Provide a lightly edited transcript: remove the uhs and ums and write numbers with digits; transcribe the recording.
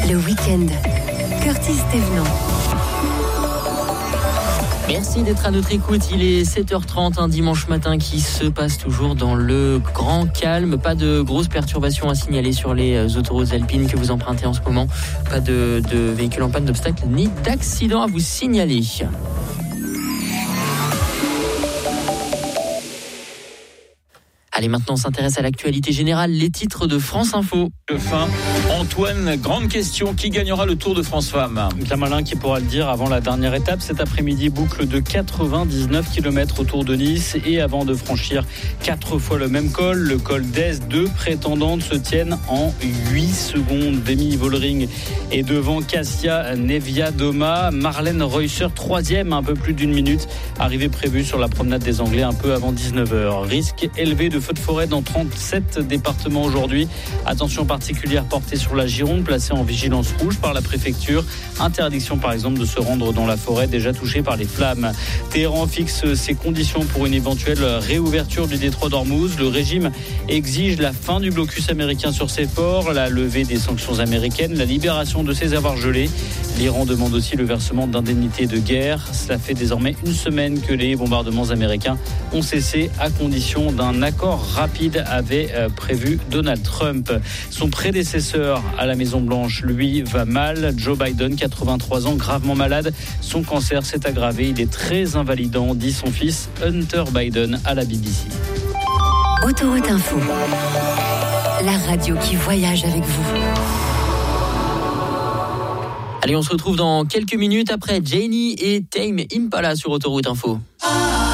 Le week-end. Curtis Thévenant. Merci d'être à notre écoute. Il est 7h30, un dimanche matin qui se passe toujours dans le grand calme. Pas de grosses perturbations à signaler sur les autoroutes alpines que vous empruntez en ce moment. Pas de véhicules en panne, d'obstacles ni d'accidents à vous signaler. Allez, maintenant on s'intéresse à l'actualité générale, les titres de France Info. Fin, Antoine, grande question, qui gagnera le Tour de France Femmes ? Bien malin qui pourra le dire avant la dernière étape. Cet après-midi, boucle de 99 km autour de Nice. Et avant de franchir 4 fois le même col, le col d'Ez, 2 prétendantes se tiennent en 8 secondes. Demi Vollering est devant Cassia Neviadoma. Marlène Reusser, 3e, un peu plus d'une minute. Arrivée prévue sur la promenade des Anglais un peu avant 19h. Risque élevé de feux de forêt dans 37 départements aujourd'hui. Attention particulière portée sur la Gironde, placée en vigilance rouge par la préfecture. Interdiction par exemple de se rendre dans la forêt déjà touchée par les flammes. Téhéran fixe ses conditions pour une éventuelle réouverture du détroit d'Ormuz. Le régime exige la fin du blocus américain sur ses ports, la levée des sanctions américaines, la libération de ses avoirs gelés. L'Iran demande aussi le versement d'indemnités de guerre. Cela fait désormais une semaine que les bombardements américains ont cessé à condition d'un accord rapide, avait prévu Donald Trump. Son prédécesseur à la Maison-Blanche, lui, va mal. Joe Biden, 83 ans, gravement malade. Son cancer s'est aggravé. Il est très invalidant, dit son fils Hunter Biden à la BBC. Autoroute Info. La radio qui voyage avec vous. Allez, on se retrouve dans quelques minutes après Janie et Tame Impala sur Autoroute Info.